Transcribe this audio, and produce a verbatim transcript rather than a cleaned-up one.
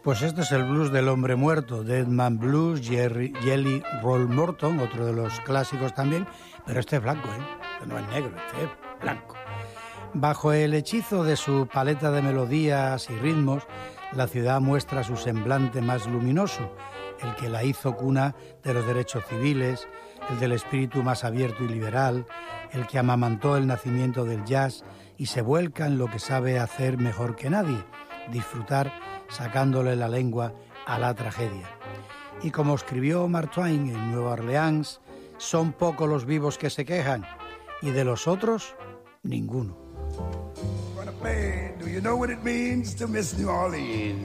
Pues este es el blues del hombre muerto, Dead Man Blues, Jerry, Jelly Roll Morton, otro de los clásicos también, pero este es blanco, ¿eh? No es negro, este es blanco. Bajo el hechizo de su paleta de melodías y ritmos, la ciudad muestra su semblante más luminoso, el que la hizo cuna de los derechos civiles, el del espíritu más abierto y liberal, el que amamantó el nacimiento del jazz y se vuelca en lo que sabe hacer mejor que nadie, disfrutar sacándole la lengua a la tragedia. Y como escribió Mark Twain en Nueva Orleans, son pocos los vivos que se quejan, y de los otros, ninguno. Do you know what it means to miss New Orleans?